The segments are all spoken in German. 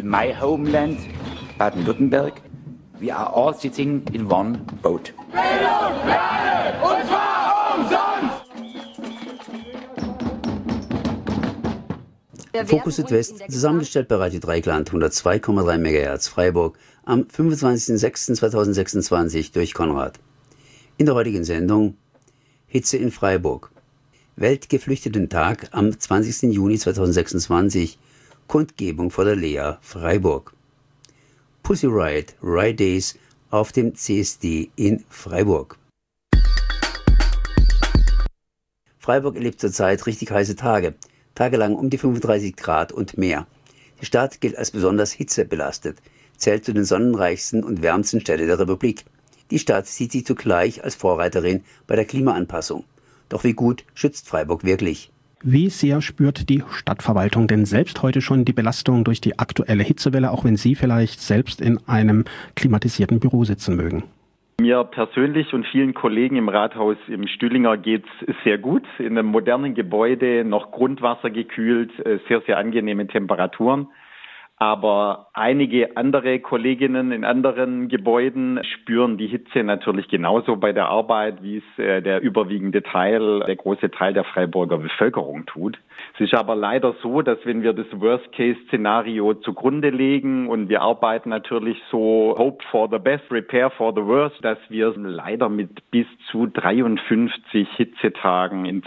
in my homeland, Baden-Württemberg, we are all sitting in one boat. Bildung für alle, und zwar umsonst! Fokus Südwest, zusammengestellt bei Radio Dreikland 102,3 MHz Freiburg am 25.06.2026 durch Konrad. In der heutigen Sendung Hitze in Freiburg. Weltgeflüchtetentag am 20. Juni 2026, Kundgebung vor der Lea Freiburg. Pussy Riot, Riot Days auf dem CSD in Freiburg. Freiburg erlebt zurzeit richtig heiße Tage. Tagelang um die 35 Grad und mehr. Die Stadt gilt als besonders hitzebelastet, zählt zu den sonnenreichsten und wärmsten Städten der Republik. Die Stadt sieht sich zugleich als Vorreiterin bei der Klimaanpassung. Doch wie gut schützt Freiburg wirklich? Wie sehr spürt die Stadtverwaltung denn selbst heute schon die Belastung durch die aktuelle Hitzewelle, auch wenn Sie vielleicht selbst in einem klimatisierten Büro sitzen mögen? Mir persönlich und vielen Kollegen im Rathaus im Stühlinger geht's sehr gut. In einem modernen Gebäude, noch Grundwasser gekühlt, sehr, sehr angenehme Temperaturen. Aber einige andere Kolleginnen in anderen Gebäuden spüren die Hitze natürlich genauso bei der Arbeit, wie es der überwiegende Teil, der große Teil der Freiburger Bevölkerung tut. Es ist aber leider so, dass wenn wir das Worst-Case-Szenario zugrunde legen und wir arbeiten natürlich so Hope for the best, Prepare for the worst, dass wir leider mit bis zu 53 Hitzetagen in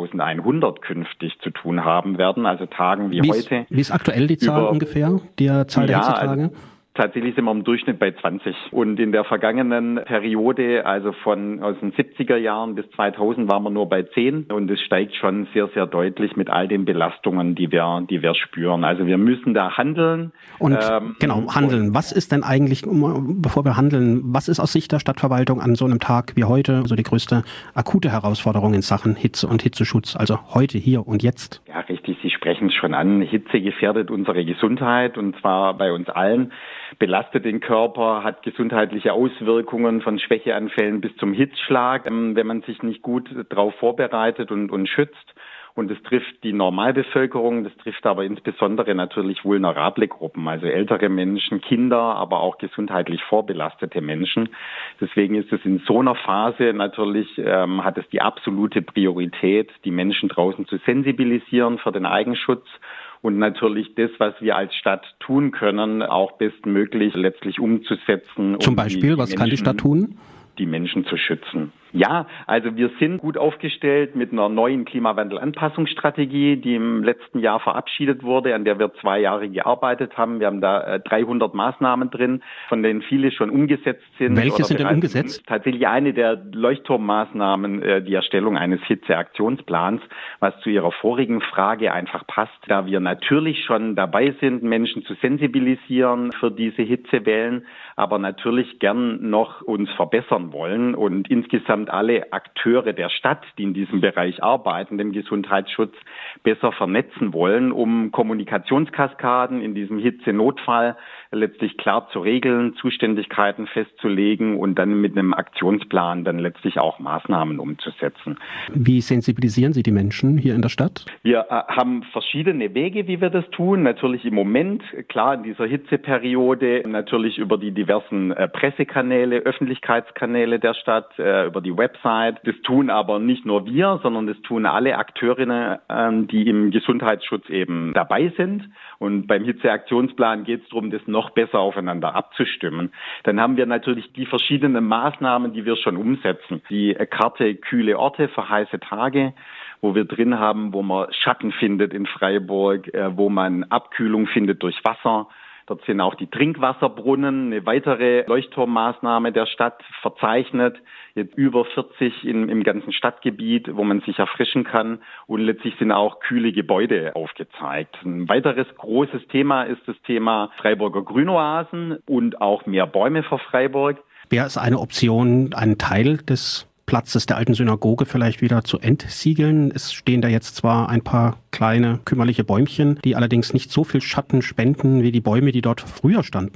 2100 künftig zu tun haben werden, also Tagen wie heute. Wie ist aktuell die Zahl ungefähr? Die Zahl der Hitzetage? Also tatsächlich sind wir im Durchschnitt bei 20. Und in der vergangenen Periode, also aus den 70er Jahren bis 2000, waren wir nur bei 10. Und es steigt schon sehr, sehr deutlich mit all den Belastungen, die wir spüren. Also wir müssen da handeln. Und handeln. Was ist denn eigentlich, bevor wir handeln, was ist aus Sicht der Stadtverwaltung an so einem Tag wie heute so die größte akute Herausforderung in Sachen Hitze und Hitzeschutz? Also heute, hier und jetzt? Ja, richtig. Sie sprechen es schon an. Hitze gefährdet unsere Gesundheit und zwar bei uns allen. Belastet den Körper, hat gesundheitliche Auswirkungen von Schwächeanfällen bis zum Hitzschlag, wenn man sich nicht gut darauf vorbereitet und schützt. Und es trifft die Normalbevölkerung, das trifft aber insbesondere natürlich vulnerable Gruppen, also ältere Menschen, Kinder, aber auch gesundheitlich vorbelastete Menschen. Deswegen ist es in so einer Phase natürlich, hat es die absolute Priorität, die Menschen draußen zu sensibilisieren für den Eigenschutz. Und natürlich das, was wir als Stadt tun können, auch bestmöglich letztlich umzusetzen. Zum Beispiel, was kann die Stadt tun? Die Menschen zu schützen. Ja, also wir sind gut aufgestellt mit einer neuen Klimawandel-Anpassungsstrategie, die im letzten Jahr verabschiedet wurde, an der wir 2 Jahre gearbeitet haben. Wir haben da 300 Maßnahmen drin, von denen viele schon umgesetzt sind. Welche sind denn umgesetzt? Tatsächlich eine der Leuchtturmmaßnahmen, die Erstellung eines Hitzeaktionsplans, was zu Ihrer vorigen Frage einfach passt, da wir natürlich schon dabei sind, Menschen zu sensibilisieren für diese Hitzewellen, aber natürlich gern noch uns verbessern wollen und insgesamt alle Akteure der Stadt, die in diesem Bereich arbeiten, dem Gesundheitsschutz, besser vernetzen wollen, um Kommunikationskaskaden in diesem Hitzenotfall letztlich klar zu regeln, Zuständigkeiten festzulegen und dann mit einem Aktionsplan dann letztlich auch Maßnahmen umzusetzen. Wie sensibilisieren Sie die Menschen hier in der Stadt? Wir haben verschiedene Wege, wie wir das tun. Natürlich im Moment, klar in dieser Hitzeperiode, natürlich über die diversen Pressekanäle, Öffentlichkeitskanäle der Stadt, über die Website. Das tun aber nicht nur wir, sondern das tun alle Akteurinnen, die im Gesundheitsschutz eben dabei sind. Und beim Hitzeaktionsplan geht es darum, das noch besser aufeinander abzustimmen. Dann haben wir natürlich die verschiedenen Maßnahmen, die wir schon umsetzen. Die Karte Kühle Orte für heiße Tage, wo wir drin haben, wo man Schatten findet in Freiburg, wo man Abkühlung findet durch Wasser. Dort sind auch die Trinkwasserbrunnen, eine weitere Leuchtturmmaßnahme der Stadt verzeichnet. Jetzt über 40 im ganzen Stadtgebiet, wo man sich erfrischen kann. Und letztlich sind auch kühle Gebäude aufgezeigt. Ein weiteres großes Thema ist das Thema Freiburger Grünoasen und auch mehr Bäume für Freiburg. Wäre es eine Option, einen Teil des Platzes der alten Synagoge vielleicht wieder zu entsiegeln? Es stehen da jetzt zwar ein paar kleine kümmerliche Bäumchen, die allerdings nicht so viel Schatten spenden wie die Bäume, die dort früher standen.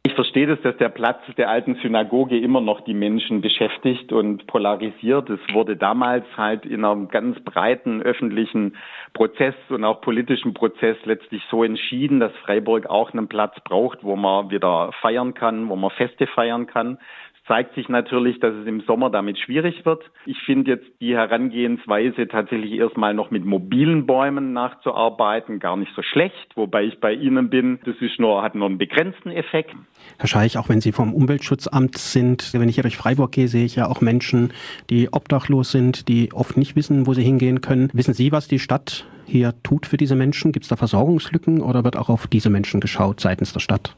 Ich verstehe das, dass der Platz der alten Synagoge immer noch die Menschen beschäftigt und polarisiert. Es wurde damals halt in einem ganz breiten öffentlichen Prozess und auch politischen Prozess letztlich so entschieden, dass Freiburg auch einen Platz braucht, wo man wieder feiern kann, wo man Feste feiern kann. Zeigt sich natürlich, dass es im Sommer damit schwierig wird. Ich finde jetzt die Herangehensweise, tatsächlich erstmal noch mit mobilen Bäumen nachzuarbeiten, gar nicht so schlecht. Wobei ich bei Ihnen bin, das hat nur einen begrenzten Effekt. Herr Scheich, auch wenn Sie vom Umweltschutzamt sind, wenn ich hier durch Freiburg gehe, sehe ich ja auch Menschen, die obdachlos sind, die oft nicht wissen, wo sie hingehen können. Wissen Sie, was die Stadt hier tut für diese Menschen? Gibt es da Versorgungslücken oder wird auch auf diese Menschen geschaut seitens der Stadt?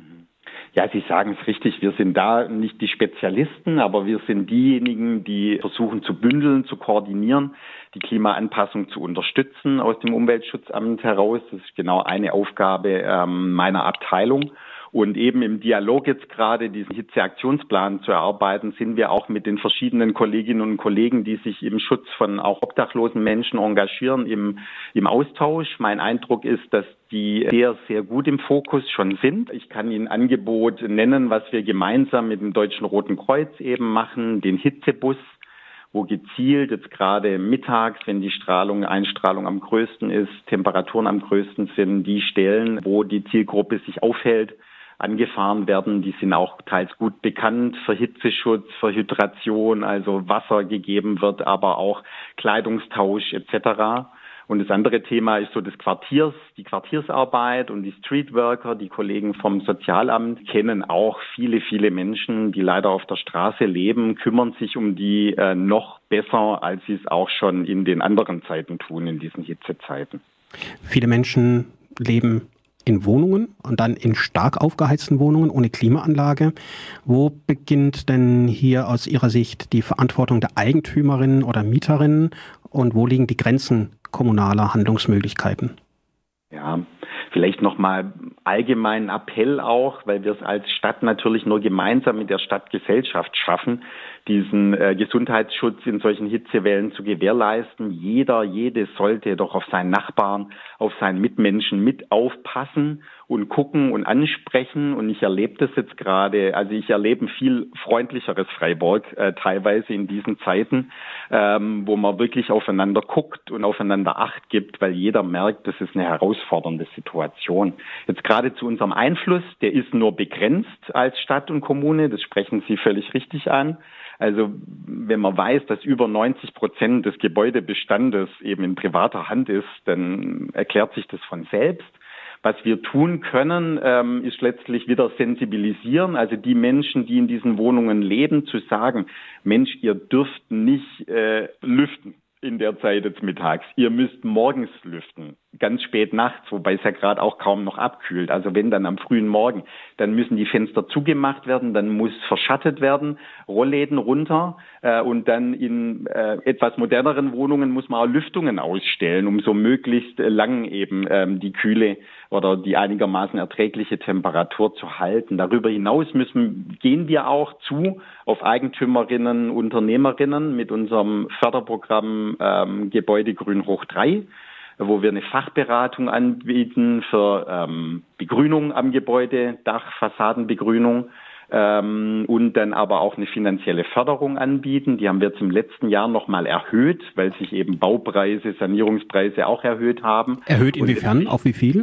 Ja, Sie sagen es richtig, wir sind da nicht die Spezialisten, aber wir sind diejenigen, die versuchen zu bündeln, zu koordinieren, die Klimaanpassung zu unterstützen aus dem Umweltschutzamt heraus. Das ist genau eine Aufgabe meiner Abteilung. Und eben im Dialog jetzt gerade diesen Hitzeaktionsplan zu erarbeiten, sind wir auch mit den verschiedenen Kolleginnen und Kollegen, die sich im Schutz von auch obdachlosen Menschen engagieren, im Austausch. Mein Eindruck ist, dass die sehr, sehr gut im Fokus schon sind. Ich kann Ihnen ein Angebot nennen, was wir gemeinsam mit dem Deutschen Roten Kreuz eben machen, den Hitzebus, wo gezielt jetzt gerade mittags, wenn die Einstrahlung am größten ist, Temperaturen am größten sind, die Stellen, wo die Zielgruppe sich aufhält, angefahren werden. Die sind auch teils gut bekannt für Hitzeschutz, für Hydration, also Wasser gegeben wird, aber auch Kleidungstausch etc. Und das andere Thema ist so die Quartiersarbeit und die Streetworker. Die Kollegen vom Sozialamt kennen auch viele, viele Menschen, die leider auf der Straße leben, kümmern sich um die noch besser, als sie es auch schon in den anderen Zeiten tun, in diesen Hitzezeiten. Viele Menschen leben in Wohnungen und dann in stark aufgeheizten Wohnungen ohne Klimaanlage. Wo beginnt denn hier aus Ihrer Sicht die Verantwortung der Eigentümerinnen oder Mieterinnen und wo liegen die Grenzen kommunaler Handlungsmöglichkeiten? Ja, vielleicht nochmal allgemeinen Appell auch, weil wir es als Stadt natürlich nur gemeinsam mit der Stadtgesellschaft schaffen, diesen Gesundheitsschutz in solchen Hitzewellen zu gewährleisten. Jede sollte doch auf seinen Nachbarn, auf seinen Mitmenschen mit aufpassen und gucken und ansprechen. Und ich erlebe das jetzt gerade, also ich erlebe ein viel freundlicheres Freiburg teilweise in diesen Zeiten, wo man wirklich aufeinander guckt und aufeinander Acht gibt, weil jeder merkt, das ist eine herausfordernde Situation. Jetzt gerade zu unserem Einfluss, der ist nur begrenzt als Stadt und Kommune, das sprechen Sie völlig richtig an. Also wenn man weiß, dass über 90% des Gebäudebestandes eben in privater Hand ist, dann erklärt sich das von selbst. Was wir tun können, ist letztlich wieder sensibilisieren, also die Menschen, die in diesen Wohnungen leben, zu sagen, Mensch, ihr dürft nicht lüften in der Zeit des Mittags. Ihr müsst morgens lüften, ganz spät nachts, wobei es ja gerade auch kaum noch abkühlt. Also wenn dann am frühen Morgen, dann müssen die Fenster zugemacht werden, dann muss verschattet werden, Rollläden runter und dann in etwas moderneren Wohnungen muss man auch Lüftungen ausstellen, um so möglichst lang eben die kühle oder die einigermaßen erträgliche Temperatur zu halten. Darüber hinaus gehen wir auch zu auf Eigentümerinnen, Unternehmerinnen mit unserem Förderprogramm Gebäude Grün hoch 3, wo wir eine Fachberatung anbieten für Begrünung am Gebäude, Dach, Fassadenbegrünung und dann aber auch eine finanzielle Förderung anbieten. Die haben wir jetzt im letzten Jahr nochmal erhöht, weil sich eben Baupreise, Sanierungspreise auch erhöht haben. Erhöht inwiefern? Auf wie viel?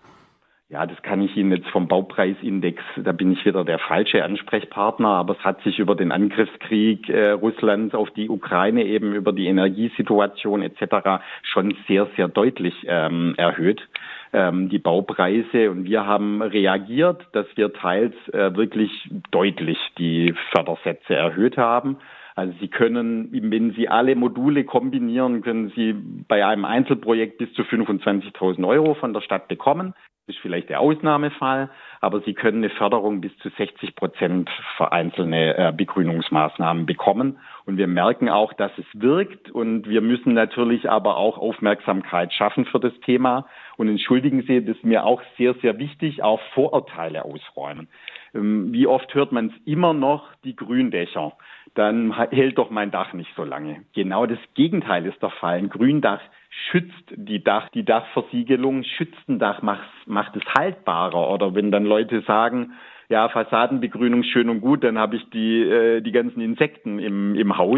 Ja, das kann ich Ihnen jetzt vom Baupreisindex, da bin ich wieder der falsche Ansprechpartner, aber es hat sich über den Angriffskrieg Russlands auf die Ukraine, eben über die Energiesituation etc. schon sehr, sehr deutlich erhöht, die Baupreise. Und wir haben reagiert, dass wir teils wirklich deutlich die Fördersätze erhöht haben. Also Sie können, wenn Sie alle Module kombinieren, können Sie bei einem Einzelprojekt bis zu 25.000 Euro von der Stadt bekommen. Das ist vielleicht der Ausnahmefall, aber Sie können eine Förderung bis zu 60% für einzelne Begrünungsmaßnahmen bekommen. Und wir merken auch, dass es wirkt. Und wir müssen natürlich aber auch Aufmerksamkeit schaffen für das Thema. Und entschuldigen Sie, das ist mir auch sehr, sehr wichtig, auch Vorurteile ausräumen. Wie oft hört man es immer noch, die Gründächer, dann hält doch mein Dach nicht so lange. Genau das Gegenteil ist der Fall. Ein Gründach schützt die Dachversiegelung, schützt ein Dach, macht es haltbarer. Oder wenn dann Leute sagen, ja, Fassadenbegrünung schön und gut, dann habe ich die ganzen Insekten im Haus.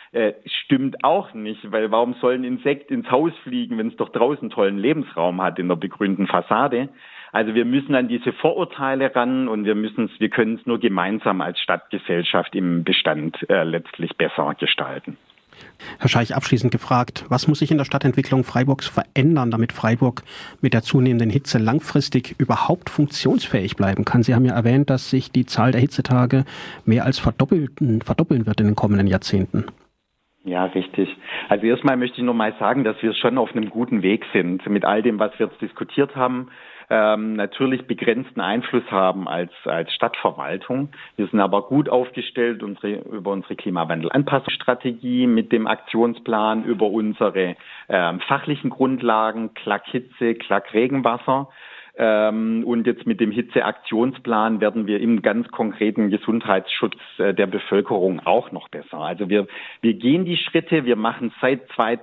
Stimmt auch nicht, weil warum soll ein Insekt ins Haus fliegen, wenn es doch draußen tollen Lebensraum hat in der begrünten Fassade? Also wir müssen an diese Vorurteile ran und wir können es nur gemeinsam als Stadtgesellschaft im Bestand letztlich besser gestalten. Herr Scheich, abschließend gefragt, was muss sich in der Stadtentwicklung Freiburgs verändern, damit Freiburg mit der zunehmenden Hitze langfristig überhaupt funktionsfähig bleiben kann? Sie haben ja erwähnt, dass sich die Zahl der Hitzetage mehr als verdoppeln wird in den kommenden Jahrzehnten. Ja, richtig. Also erstmal möchte ich noch mal sagen, dass wir schon auf einem guten Weg sind mit all dem, was wir jetzt diskutiert haben. Natürlich begrenzten Einfluss haben als Stadtverwaltung. Wir sind aber gut aufgestellt über unsere Klimawandelanpassungsstrategie mit dem Aktionsplan, über unsere fachlichen Grundlagen, Klack-Hitze, Klack-Regenwasser. Und jetzt mit dem Hitzeaktionsplan werden wir im ganz konkreten Gesundheitsschutz der Bevölkerung auch noch besser. Also wir gehen die Schritte, wir machen seit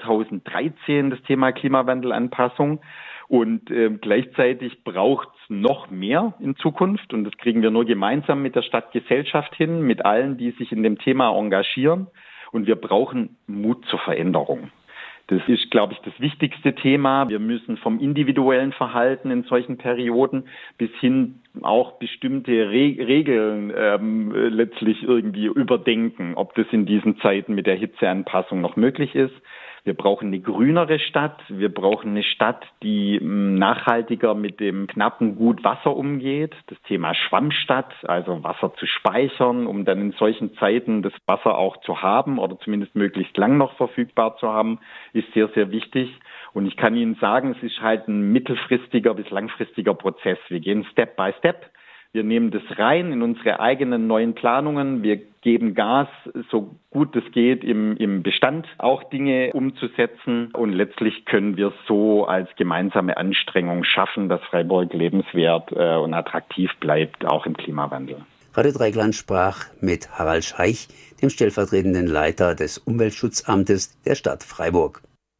2013 das Thema Klimawandelanpassung. Und gleichzeitig braucht es noch mehr in Zukunft. Und das kriegen wir nur gemeinsam mit der Stadtgesellschaft hin, mit allen, die sich in dem Thema engagieren. Und wir brauchen Mut zur Veränderung. Das ist, glaube ich, das wichtigste Thema. Wir müssen vom individuellen Verhalten in solchen Perioden bis hin auch bestimmte Regeln letztlich irgendwie überdenken, ob das in diesen Zeiten mit der Hitzeanpassung noch möglich ist. Wir brauchen eine grünere Stadt. Wir brauchen eine Stadt, die nachhaltiger mit dem knappen Gut Wasser umgeht. Das Thema Schwammstadt, also Wasser zu speichern, um dann in solchen Zeiten das Wasser auch zu haben oder zumindest möglichst lang noch verfügbar zu haben, ist sehr, sehr wichtig. Und ich kann Ihnen sagen, es ist halt ein mittelfristiger bis langfristiger Prozess. Wir gehen Step by Step. Wir nehmen das rein in unsere eigenen neuen Planungen. Wir geben Gas, so gut es geht, im Bestand auch Dinge umzusetzen. Und letztlich können wir so als gemeinsame Anstrengung schaffen, dass Freiburg lebenswert und attraktiv bleibt, auch im Klimawandel. Radio Dreieckland sprach mit Harald Scheich, dem stellvertretenden Leiter des Umweltschutzamtes der Stadt Freiburg.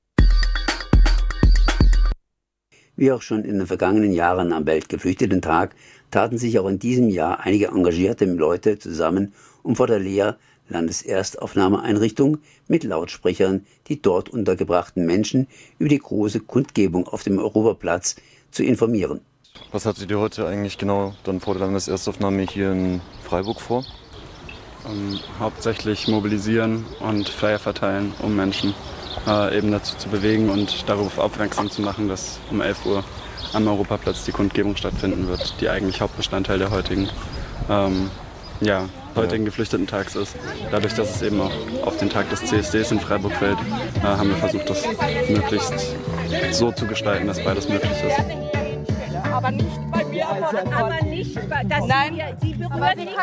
Wie auch schon in den vergangenen Jahren am Weltgeflüchtetentag taten sich auch in diesem Jahr einige engagierte Leute zusammen, um vor der Lea Landeserstaufnahmeeinrichtung mit Lautsprechern die dort untergebrachten Menschen über die große Kundgebung auf dem Europaplatz zu informieren. Was hattet ihr heute eigentlich genau dann vor der Landeserstaufnahme hier in Freiburg vor? Hauptsächlich mobilisieren und Flyer verteilen, um Menschen eben dazu zu bewegen und darauf aufmerksam zu machen, dass um 11 Uhr am Europaplatz die Kundgebung stattfinden wird, die eigentlich Hauptbestandteil der heutigen Geflüchtetentags ist. Dadurch, dass es eben auch auf den Tag des CSDs in Freiburg fällt, haben wir versucht, das möglichst so zu gestalten, dass beides möglich ist. Aber nicht bei mir. Aber nicht, nein, Sie berühren nicht.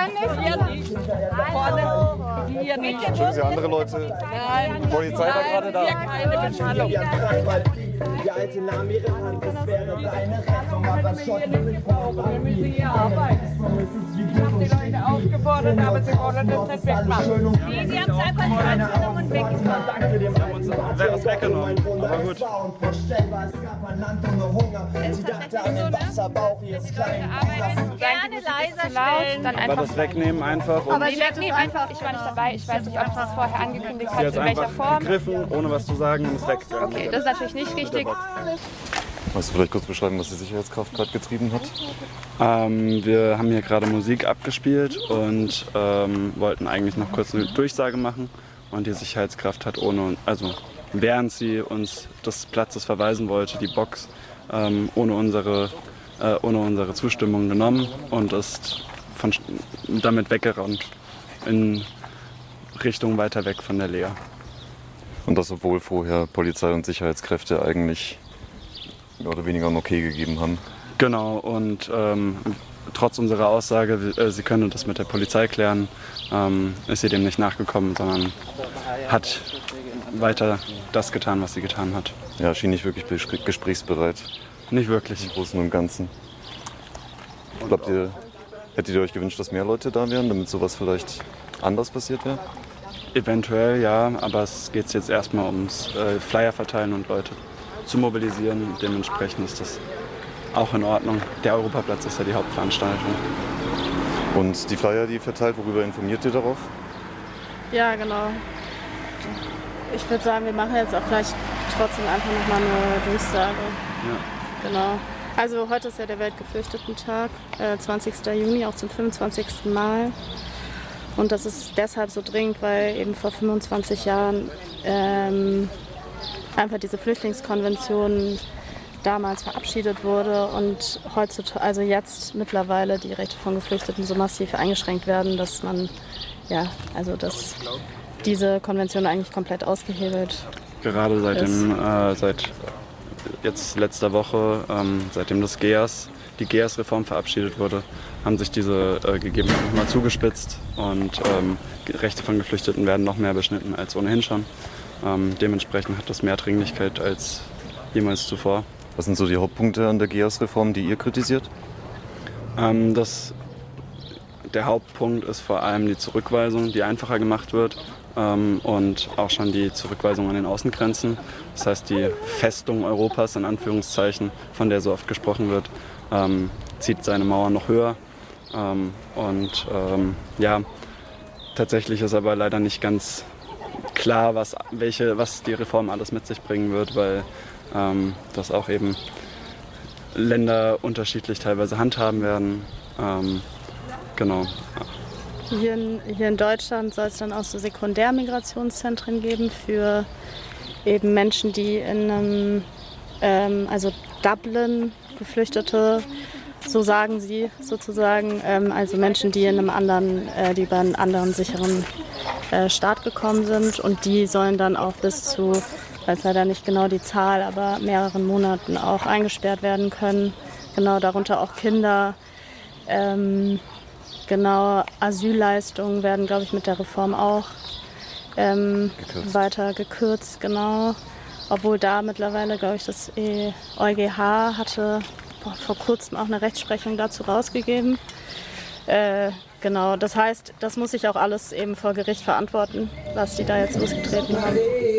Vorne, hier nicht. Entschuldigen Sie, andere Leute? Nein. Die Polizei war gerade da. Wir keine Beschallung. Die alte nahm ihre Hand, es wäre deine Rettung, aber Schott nicht vor. Wir müssen hier arbeiten. Ich habe die Leute aufgefordert, aber sie wollen das nicht wegmachen. Nee, sie haben es einfach nicht angenommen und weggefahren. Wäre es weggenommen, aber gut. Sie dachte an den Wasserbauch ihres kleinen Bunkers. Gerne leiser stellen. Dann einfach das wegnehmen einfach. Aber sie wegnehmen einfach. Ich war nicht dabei. Ich weiß nicht, ob sie es vorher angekündigt hat, in welcher Form. Gegriffen, ohne was zu sagen, und ist weg. Okay, das ist natürlich nicht richtig. Kannst du vielleicht kurz beschreiben, was die Sicherheitskraft gerade getrieben hat? Wir haben hier gerade Musik abgespielt und wollten eigentlich noch kurz eine Durchsage machen. Und die Sicherheitskraft hat während sie uns des Platzes verweisen wollte, die Box ohne unsere Zustimmung genommen und ist damit weggerannt in Richtung weiter weg von der Lea. Und das, obwohl vorher Polizei und Sicherheitskräfte eigentlich mehr oder weniger ein Okay gegeben haben. Genau, und trotz unserer Aussage, sie könne das mit der Polizei klären, ist sie dem nicht nachgekommen, sondern hat weiter das getan, was sie getan hat. Ja, schien nicht wirklich gesprächsbereit. Nicht wirklich. Im Großen und Ganzen. Glaubt ihr, hättet ihr euch gewünscht, dass mehr Leute da wären, damit sowas vielleicht anders passiert wäre? Eventuell ja, aber es geht jetzt erstmal ums Flyer verteilen und Leute zu mobilisieren. Dementsprechend ist das auch in Ordnung. Der Europaplatz ist ja die Hauptveranstaltung. Und die Flyer, die ihr verteilt, worüber informiert ihr darauf? Ja, genau. Ich würde sagen, wir machen jetzt auch gleich trotzdem einfach nochmal eine Durchsage. Ja. Genau. Also heute ist ja der Weltgeflüchtetentag, 20. Juni, auch zum 25. Mal. Und das ist deshalb so dringend, weil eben vor 25 Jahren einfach diese Flüchtlingskonvention damals verabschiedet wurde und heutzutage, also jetzt mittlerweile die Rechte von Geflüchteten so massiv eingeschränkt werden, dass man, ja, also dass diese Konvention eigentlich komplett ausgehebelt Gerade seit jetzt letzter Woche, seitdem die GEAS-Reform verabschiedet wurde, haben sich diese Gegebenheiten nochmal zugespitzt und Rechte von Geflüchteten werden noch mehr beschnitten als ohnehin schon. Dementsprechend hat das mehr Dringlichkeit als jemals zuvor. Was sind so die Hauptpunkte an der GEAS-Reform, die ihr kritisiert? Der Hauptpunkt ist vor allem die Zurückweisung, die einfacher gemacht wird und auch schon die Zurückweisung an den Außengrenzen. Das heißt, die Festung Europas, in Anführungszeichen, von der so oft gesprochen wird, zieht seine Mauern noch höher. Tatsächlich ist aber leider nicht ganz klar, was die Reform alles mit sich bringen wird, weil das auch eben Länder unterschiedlich teilweise handhaben werden. Genau. Hier in Deutschland soll es dann auch so Sekundärmigrationszentren geben für eben Menschen, die in einem, also Dublin, Geflüchtete, so sagen sie sozusagen, also Menschen, die in einem anderen, die über einen anderen sicheren Staat gekommen sind und die sollen dann auch bis zu, ich weiß leider nicht genau die Zahl, aber mehreren Monaten auch eingesperrt werden können. Genau, darunter auch Kinder. Genau, Asylleistungen werden, glaube ich, mit der Reform auch weiter gekürzt, genau. Obwohl da mittlerweile, glaube ich, das EuGH hatte vor kurzem auch eine Rechtsprechung dazu rausgegeben. Genau, das heißt, das muss ich auch alles eben vor Gericht verantworten, was die da jetzt losgetreten haben.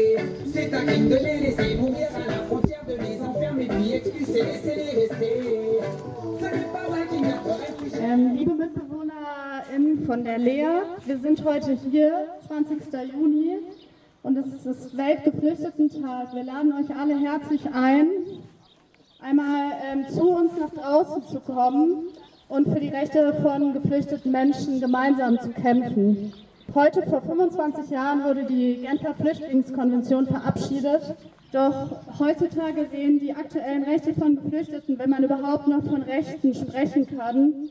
Liebe MitbewohnerInnen von der Lea, wir sind heute hier, 20. Juni, und es ist das Weltgeflüchtetentag. Wir laden euch alle herzlich ein, einmal zu uns nach draußen zu kommen und für die Rechte von geflüchteten Menschen gemeinsam zu kämpfen. Heute vor 25 Jahren wurde die Genfer Flüchtlingskonvention verabschiedet. Doch heutzutage sehen die aktuellen Rechte von Geflüchteten, wenn man überhaupt noch von Rechten sprechen kann,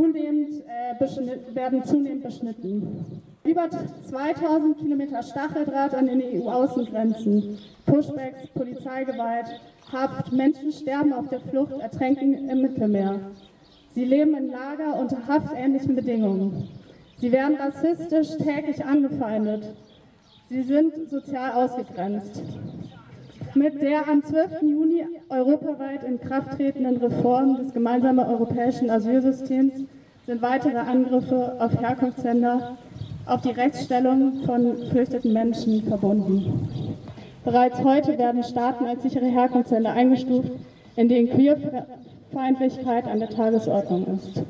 werden zunehmend beschnitten. Über 2000 Kilometer Stacheldraht an den EU-Außengrenzen, Pushbacks, Polizeigewalt, Haft, Menschen sterben auf der Flucht, ertränken im Mittelmeer. Sie leben in Lager unter haftähnlichen Bedingungen. Sie werden rassistisch täglich angefeindet. Sie sind sozial ausgegrenzt. Mit der am 12. Juni europaweit in Kraft tretenden Reform des gemeinsamen europäischen Asylsystems sind weitere Angriffe auf Herkunftsländer, auf die Rechtsstellung von geflüchteten Menschen verbunden. Bereits heute werden Staaten als sichere Herkunftsländer eingestuft, in denen Queerfeindlichkeit an der Tagesordnung ist.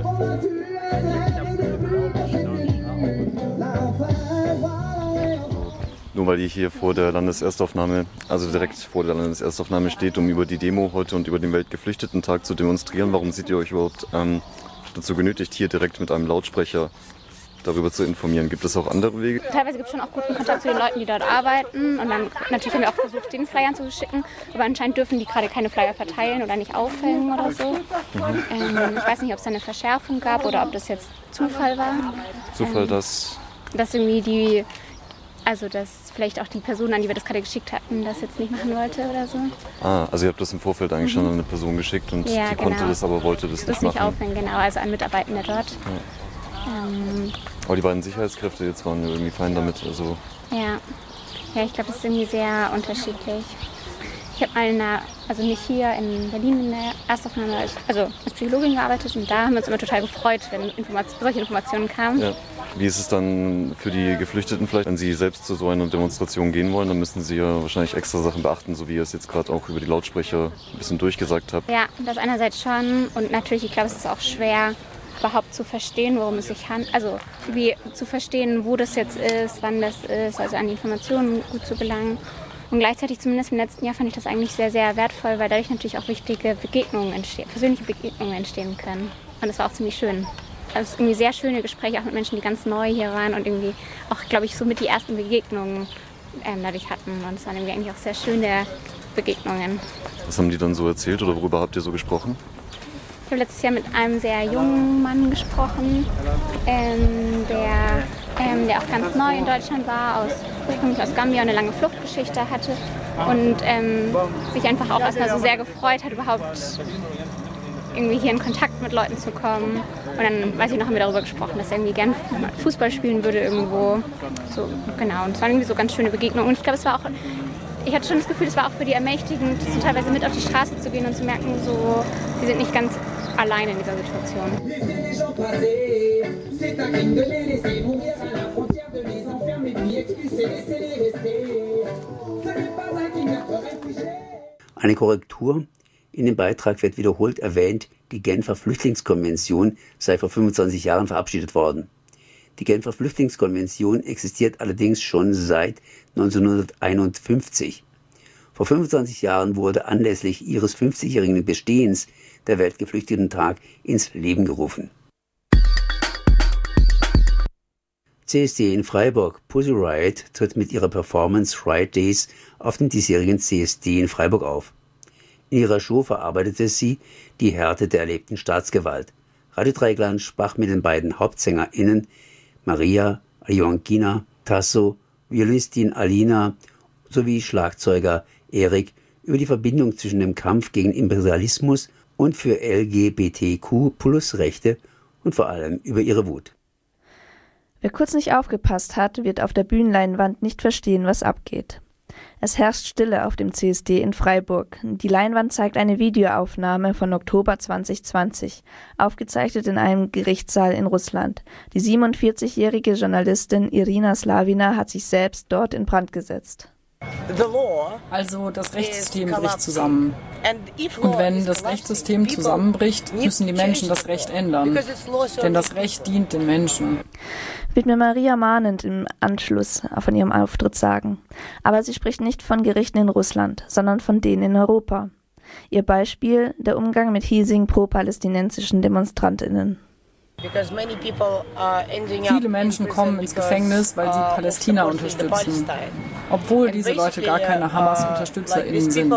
Nur weil ihr hier vor der Landeserstaufnahme, also direkt vor der Landeserstaufnahme steht, um über die Demo heute und über den Weltgeflüchtetentag zu demonstrieren, warum seht ihr euch überhaupt dazu genötigt, hier direkt mit einem Lautsprecher darüber zu informieren? Gibt es auch andere Wege? Teilweise gibt es schon auch guten Kontakt zu den Leuten, die dort arbeiten. Und dann natürlich haben wir auch versucht, den Flyern zu schicken. Aber anscheinend dürfen die gerade keine Flyer verteilen oder nicht aufhängen oder so. Ich weiß nicht, ob es da eine Verschärfung gab oder ob das jetzt Zufall war. Zufall, dass irgendwie dass vielleicht auch die Person, an die wir das gerade geschickt hatten, das jetzt nicht machen wollte oder so. Also ihr habt das im Vorfeld eigentlich schon an eine Person geschickt und die konnte das, aber wollte das nicht machen. Das nicht aufhängen, genau, also an Mitarbeitende dort. Ja. Aber die beiden Sicherheitskräfte jetzt waren irgendwie fein damit. Also. Ja, ich glaube, das ist irgendwie sehr unterschiedlich. Ich habe mal nicht hier in Berlin in der Erstaufnahme als Psychologin gearbeitet und da haben wir uns immer total gefreut, wenn solche Informationen kamen. Ja. Wie ist es dann für die Geflüchteten vielleicht, wenn sie selbst zu so einer Demonstration gehen wollen, dann müssen sie ja wahrscheinlich extra Sachen beachten, so wie ihr es jetzt gerade auch über die Lautsprecher ein bisschen durchgesagt habt. Ja, das einerseits schon und natürlich, ich glaube, es ist auch schwer, überhaupt zu verstehen, worum es sich handelt, also wie zu verstehen, wo das jetzt ist, wann das ist, also an die Informationen gut zu gelangen. Und gleichzeitig, zumindest im letzten Jahr, fand ich das eigentlich sehr, sehr wertvoll, weil dadurch natürlich auch wichtige Begegnungen entstehen, persönliche Begegnungen entstehen können. Und das war auch ziemlich schön. Also irgendwie sehr schöne Gespräche auch mit Menschen, die ganz neu hier waren und irgendwie auch, glaube ich, so mit die ersten Begegnungen dadurch hatten. Und es waren irgendwie eigentlich auch sehr schöne Begegnungen. Was haben die dann so erzählt oder worüber habt ihr so gesprochen? Ich habe letztes Jahr mit einem sehr jungen Mann gesprochen, der auch ganz neu in Deutschland war, ursprünglich aus Gambia und eine lange Fluchtgeschichte hatte und sich einfach auch erstmal so sehr gefreut hat, überhaupt irgendwie hier in Kontakt mit Leuten zu kommen. Und dann, weiß ich noch, haben wir darüber gesprochen, dass er irgendwie gern Fußball spielen würde irgendwo. So, genau, und es waren irgendwie so ganz schöne Begegnungen. Und ich glaube, es war auch, ich hatte schon das Gefühl, es war auch für die ermächtigend, so teilweise mit auf die Straße zu gehen und zu merken, so, sie sind nicht ganz alleine in dieser Situation. Eine Korrektur. In dem Beitrag wird wiederholt erwähnt, die Genfer Flüchtlingskonvention sei vor 25 Jahren verabschiedet worden. Die Genfer Flüchtlingskonvention existiert allerdings schon seit 1951. Vor 25 Jahren wurde anlässlich ihres 50-jährigen Bestehens der Weltgeflüchtetentag ins Leben gerufen. CSD in Freiburg. Pussy Riot tritt mit ihrer Performance Riot Days auf dem diesjährigen CSD in Freiburg auf. In ihrer Show verarbeitete sie die Härte der erlebten Staatsgewalt. Radio Dreieckland sprach mit den beiden HauptsängerInnen Maria, Joankina, Tasso, Violinistin Alina sowie Schlagzeuger Erik über die Verbindung zwischen dem Kampf gegen Imperialismus und für LGBTQ-Plus-Rechte und vor allem über ihre Wut. Wer kurz nicht aufgepasst hat, wird auf der Bühnenleinwand nicht verstehen, was abgeht. Es herrscht Stille auf dem CSD in Freiburg. Die Leinwand zeigt eine Videoaufnahme von Oktober 2020, aufgezeichnet in einem Gerichtssaal in Russland. Die 47-jährige Journalistin Irina Slavina hat sich selbst dort in Brand gesetzt. Also das Rechtssystem bricht zusammen. Und wenn das Rechtssystem zusammenbricht, müssen die Menschen das Recht ändern. Denn das Recht dient den Menschen. Wird mir Maria mahnend im Anschluss von ihrem Auftritt sagen. Aber sie spricht nicht von Gerichten in Russland, sondern von denen in Europa. Ihr Beispiel: der Umgang mit hiesigen pro-palästinensischen DemonstrantInnen. Viele Menschen kommen ins Gefängnis, weil sie Palästina unterstützen, obwohl diese Leute gar keine Hamas-UnterstützerInnen sind.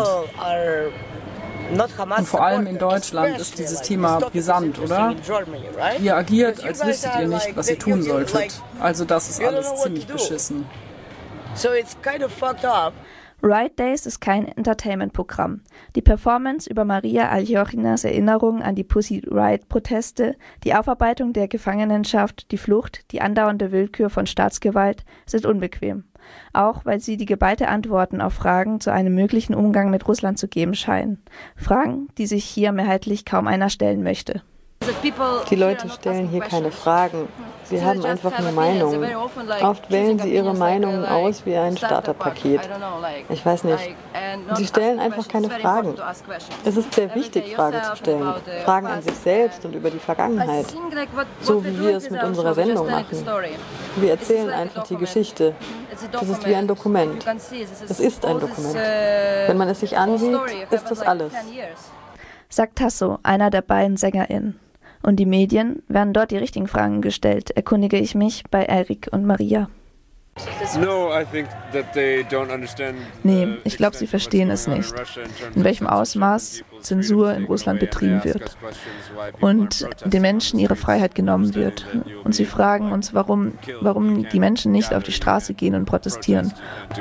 Und vor allem in Deutschland ist dieses Thema brisant, oder? Ihr agiert, als wüsstet ihr nicht, was ihr tun solltet. Also das ist alles ziemlich beschissen. Riot Days ist kein Entertainment-Programm. Die Performance über Maria Aljochinas Erinnerung an die Pussy Riot-Proteste, die Aufarbeitung der Gefangenenschaft, die Flucht, die andauernde Willkür von Staatsgewalt sind unbequem. Auch weil sie die geballte Antworten auf Fragen zu einem möglichen Umgang mit Russland zu geben scheinen. Fragen, die sich hier mehrheitlich kaum einer stellen möchte. Die Leute stellen hier keine Fragen. Sie haben einfach nur Meinungen. Oft wählen sie ihre Meinungen aus wie ein Starterpaket. Ich weiß nicht. Sie stellen einfach keine Fragen. Es ist sehr wichtig, Fragen zu stellen. Fragen an sich selbst und über die Vergangenheit. So wie wir es mit unserer Sendung machen. Wir erzählen einfach die Geschichte. Das ist wie ein Dokument. Es ist ein Dokument. Wenn man es sich ansieht, ist das alles. Sagt Tasso, einer der beiden SängerInnen. Und die Medien? Werden dort die richtigen Fragen gestellt, erkundige ich mich bei Erik und Maria. Nee, ich glaube, sie verstehen es nicht, in welchem Ausmaß Zensur in Russland betrieben wird und den Menschen ihre Freiheit genommen wird. Und sie fragen uns, warum die Menschen nicht auf die Straße gehen und protestieren.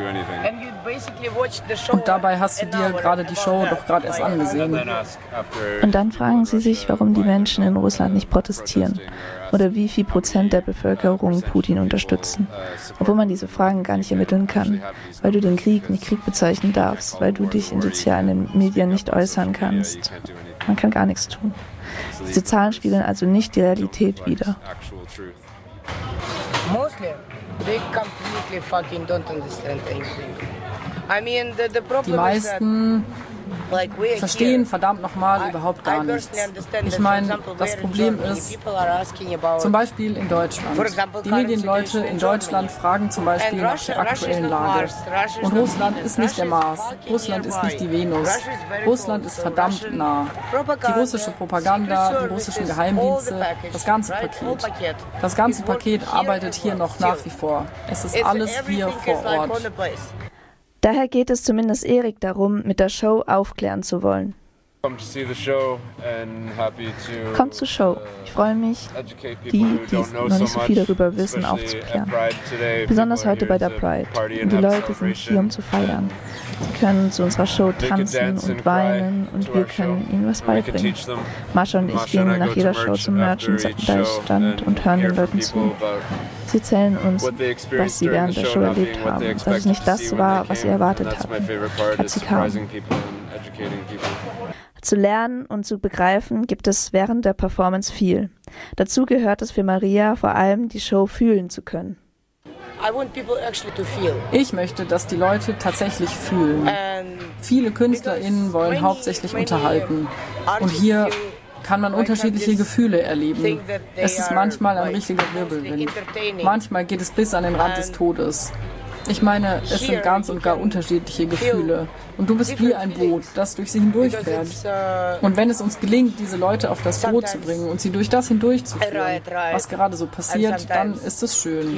Und dabei hast du dir gerade die Show doch gerade erst angesehen. Und dann fragen sie sich, warum die Menschen in Russland nicht protestieren oder wie viel Prozent der Bevölkerung Putin unterstützen. Obwohl man diese Fragen gar nicht ermitteln kann, weil du den Krieg nicht Krieg bezeichnen darfst, weil du dich in sozialen Medien nicht äußern kannst. Man kann gar nichts tun. Diese Zahlen spiegeln also nicht die Realität wider. Die meisten verstehen verdammt nochmal überhaupt gar nichts. Ich meine, das Problem ist, zum Beispiel in Deutschland. Die Medienleute in Deutschland fragen zum Beispiel nach der aktuellen Lage. Und Russland ist nicht der Mars. Russland ist nicht die Venus. Russland ist verdammt nah. Die russische Propaganda, die russischen Geheimdienste, das ganze Paket. Das ganze Paket arbeitet hier noch nach wie vor. Es ist alles hier vor Ort. Daher geht es zumindest Erik darum, mit der Show aufklären zu wollen. Kommt zur Show. Ich freue mich, die noch nicht so viel darüber wissen, aufzuklären. Besonders heute bei der Pride. Und die Leute sind hier, um zu feiern. Sie können zu unserer Show tanzen und weinen und wir können ihnen was beibringen. Marsha und ich gehen nach jeder Show zum Merchandise-Stand und hören den Leuten zu. Sie erzählen uns, was sie während der Show erlebt haben, dass es nicht das war, was sie erwartet hatten, als sie kamen. Zu lernen und zu begreifen gibt es während der Performance viel. Dazu gehört es für Maria vor allem, die Show fühlen zu können. Ich möchte, dass die Leute tatsächlich fühlen. Viele KünstlerInnen wollen hauptsächlich unterhalten. Und hier kann man unterschiedliche Gefühle erleben. Es ist manchmal ein richtiger Wirbelwind. Manchmal geht es bis an den Rand des Todes. Ich meine, es sind ganz und gar unterschiedliche Gefühle. Und du bist wie ein Boot, das durch sie hindurchfährt. Und wenn es uns gelingt, diese Leute auf das Boot zu bringen und sie durch das hindurchzuführen, was gerade so passiert, dann ist es schön.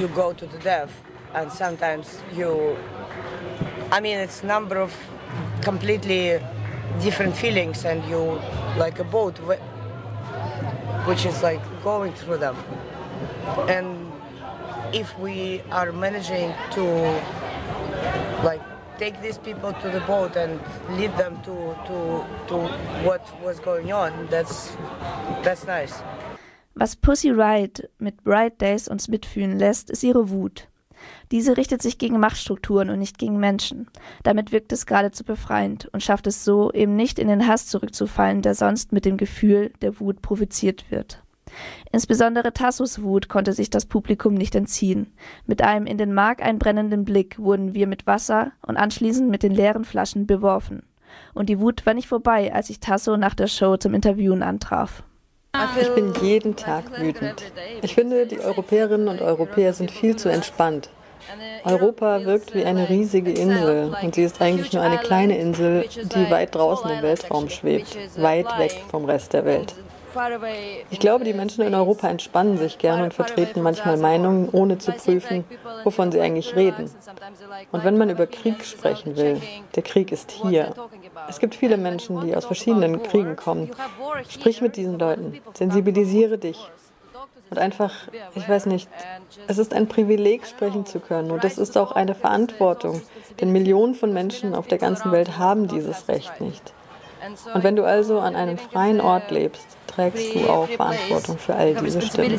It's a number of completely different feelings and you like a boat which is like going through them. And if we are managing to like take these people to the boat and lead them to what was going on, that's nice. Was Pussy Riot mit Bright Days uns mitfühlen lässt, ist ihre Wut. Diese richtet sich gegen Machtstrukturen und nicht gegen Menschen. Damit wirkt es geradezu befreiend und schafft es so, eben nicht in den Hass zurückzufallen, der sonst mit dem Gefühl der Wut provoziert wird. Insbesondere Tassos Wut konnte sich das Publikum nicht entziehen. Mit einem in den Mark einbrennenden Blick wurden wir mit Wasser und anschließend mit den leeren Flaschen beworfen. Und die Wut war nicht vorbei, als ich Tasso nach der Show zum Interviewen antraf. Ich bin jeden Tag wütend. Ich finde, die Europäerinnen und Europäer sind viel zu entspannt. Europa wirkt wie eine riesige Insel und sie ist eigentlich nur eine kleine Insel, die weit draußen im Weltraum schwebt, weit weg vom Rest der Welt. Ich glaube, die Menschen in Europa entspannen sich gern und vertreten manchmal Meinungen, ohne zu prüfen, wovon sie eigentlich reden. Und wenn man über Krieg sprechen will, der Krieg ist hier. Es gibt viele Menschen, die aus verschiedenen Kriegen kommen. Sprich mit diesen Leuten, sensibilisiere dich. Und einfach, ich weiß nicht, es ist ein Privileg, sprechen zu können. Und es ist auch eine Verantwortung, denn Millionen von Menschen auf der ganzen Welt haben dieses Recht nicht. Und wenn du also an einem freien Ort lebst, trägst du auch Verantwortung für all diese Stimmen.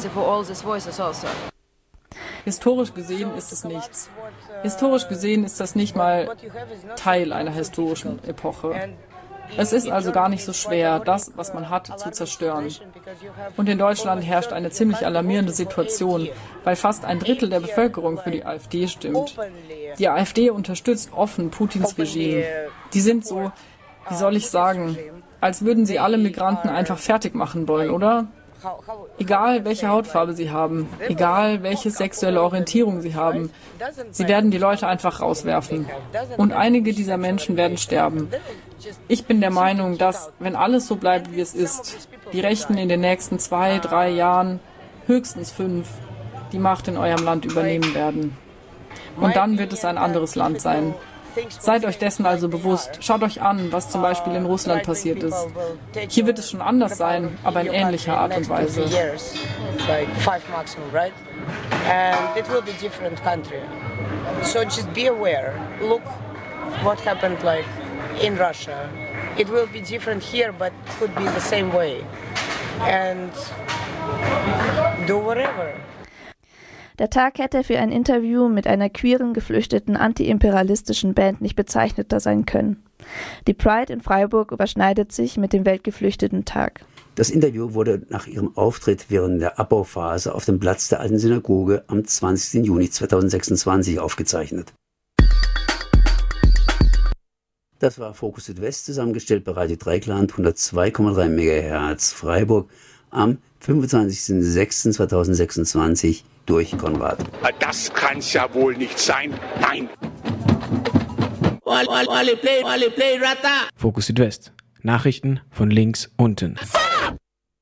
Historisch gesehen ist es nichts. Historisch gesehen ist das nicht mal Teil einer historischen Epoche. Es ist also gar nicht so schwer, das, was man hat, zu zerstören. Und in Deutschland herrscht eine ziemlich alarmierende Situation, weil fast ein Drittel der Bevölkerung für die AfD stimmt. Die AfD unterstützt offen Putins Regime. Die sind so, wie soll ich sagen, als würden sie alle Migranten einfach fertig machen wollen, oder? Egal, welche Hautfarbe sie haben, egal, welche sexuelle Orientierung sie haben, sie werden die Leute einfach rauswerfen. Und einige dieser Menschen werden sterben. Ich bin der Meinung, dass, wenn alles so bleibt, wie es ist, die Rechten in den nächsten 2, 3 Jahren, höchstens 5, die Macht in eurem Land übernehmen werden. Und dann wird es ein anderes Land sein. Seid euch dessen also bewusst. Schaut euch an, was zum Beispiel in Russland passiert ist. Hier wird es schon anders sein, aber in ähnlicher Art und Weise. And it will be different country. So just be aware. Look what happened like in Russia. It will be different here, but could be the same way. And do whatever. Der Tag hätte für ein Interview mit einer queeren, geflüchteten, antiimperialistischen Band nicht bezeichneter sein können. Die Pride in Freiburg überschneidet sich mit dem Weltgeflüchteten-Tag. Das Interview wurde nach ihrem Auftritt während der Abbauphase auf dem Platz der alten Synagoge am 20. Juni 2026 aufgezeichnet. Das war Fokus Südwest, zusammengestellt bei Radio Dreikland 102,3 MHz Freiburg am 25.06.2026 durch Konrad. Das kann's ja wohl nicht sein. Nein! Fokus Südwest. Nachrichten von links unten.